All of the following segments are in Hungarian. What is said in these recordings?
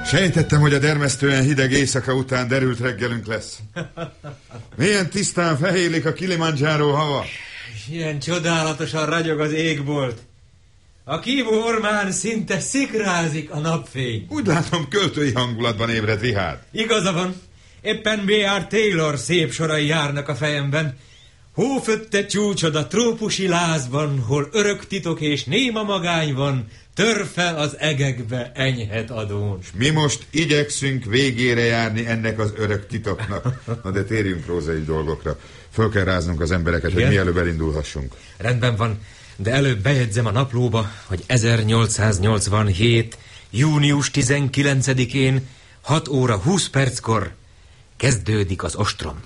Sejtettem, hogy a dermesztően hideg éjszaka után derült reggelünk lesz. Milyen tisztán fehélik a Kilimanjaro hava. Ilyen csodálatosan ragyog az égbolt. A kívó ormán szinte szikrázik a napfény. Úgy látom, költői hangulatban ébred Richard. Igaza van. Éppen B.R. Taylor szép sorai járnak a fejemben. Hófötte csúcsod a trópusi lázban, hol örök titok és néma magány van, tör fel az egekbe enyhet adón. Mi most igyekszünk végére járni ennek az örök titoknak. Na de térjünk prózai dolgokra. Föl kell ráznunk az embereket, igen? Hogy mielőbb elindulhassunk. Rendben van, de előbb bejegyzem a naplóba, hogy 1887. június 19-én 6 óra 20 perckor kezdődik az ostrom.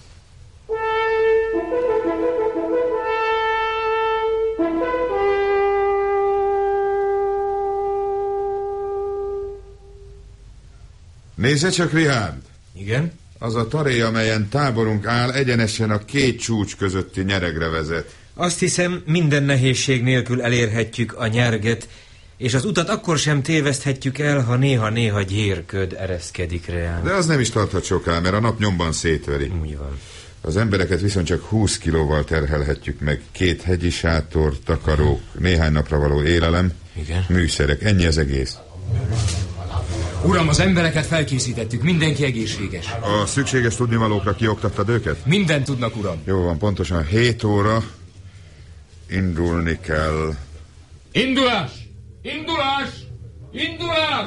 Nézze csak, Richard! Igen? Az a taré, amelyen táborunk áll, egyenesen a két csúcs közötti nyeregre vezet. Azt hiszem, minden nehézség nélkül elérhetjük a nyerget, és az utat akkor sem téveszthetjük el, ha néha-néha gyérköd ereszkedik reám. De az nem is tarthat soká, mert a nap nyomban szétveri. Úgy van. Az embereket viszont csak 20 kilóval terhelhetjük meg. 2 hegyi sátor, takarók, néhány napra való élelem, igen? Műszerek, ennyi az egész. Uram, az embereket felkészítettük, mindenki egészséges. A szükséges tudnivalókra kioktattad őket? Mindent tudnak, uram. Jó van, pontosan 7 óra indulni kell. Indulás! Indulás! Indulás!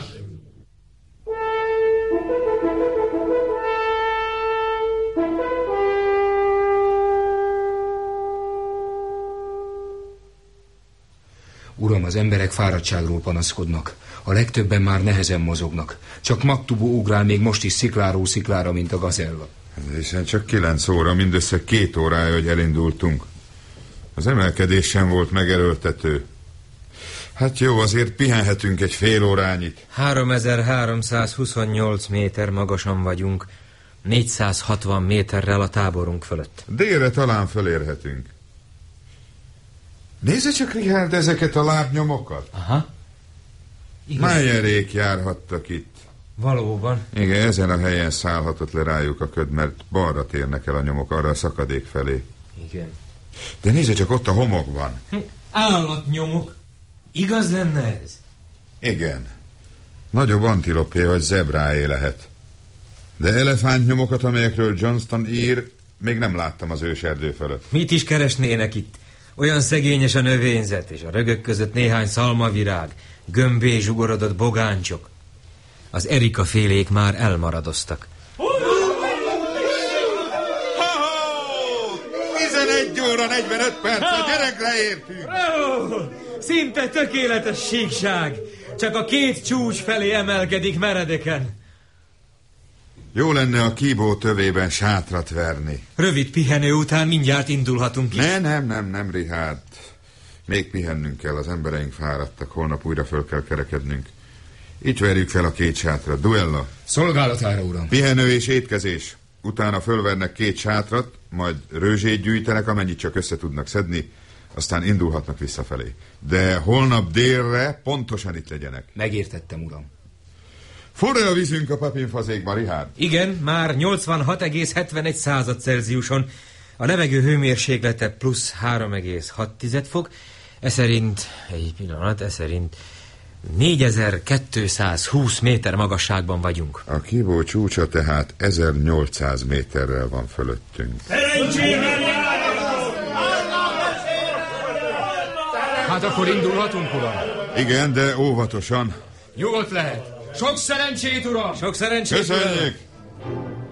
Uram, az emberek fáradtságról panaszkodnak. A legtöbben már nehezen mozognak. Csak Maktubu ugrál még most is szikláról sziklára, mint a gazella. Hiszen csak 9 óra, mindössze 2 órája, hogy elindultunk. Az emelkedés sem volt megerőltető. Hát jó, azért pihenhetünk egy fél órányit. 3328 méter magasan vagyunk, 460 méterrel a táborunk fölött. Délre talán fölérhetünk. Nézze csak, Richard, ezeket a lábnyomokat. Aha. Májerék járhattak itt. Valóban. Igen, ezen a helyen szállhatott le rájuk a köd, mert balra térnek el a nyomok, arra a szakadék felé. Igen. De nézze csak, ott a homokban. Állatnyomok. Igaz lenne ez? Igen. Nagyobb antilopé vagy zebráé lehet. De elefántnyomokat, amelyekről Johnston ír, még nem láttam az őserdő fölött. Mit is keresnének itt? Olyan szegényes a növényzet, és a rögök között néhány szalmavirág, gömbé zsugorodott bogáncsok. Az erika félék már elmaradoztak. 11 óra 45 perc, a gyerekre értünk! Szinte tökéletes síkság. Csak a 2 csúcs felé emelkedik meredeken. Jó lenne a kíbó tövében sátrat verni. Rövid pihenő után mindjárt indulhatunk is. Nem, Richard. Még pihennünk kell, az embereink fáradtak, holnap újra föl kell kerekednünk. Itt verjük fel a 2 sátrat. Duella. Szolgálatára, uram. Pihenő és étkezés. Utána fölvernek 2 sátrat, majd rőzsét gyűjtenek, amennyit csak össze tudnak szedni, aztán indulhatnak visszafelé. De holnap délre pontosan itt legyenek. Megértettem, uram. Forra a vízünk a papinfazékban, Richard? Igen, már 86,71 Celsiuson. A levegő hőmérséklete plusz 3,6 fok. Ez szerint, egy pillanat, 4220 méter magasságban vagyunk. A kíbó csúcsa tehát 1800 méterrel van fölöttünk. Hát akkor indulhatunk, uram. Igen, de óvatosan. Nyugodt lehet. Sok szerencsét, uram! Sok szerencsét! Köszönjük!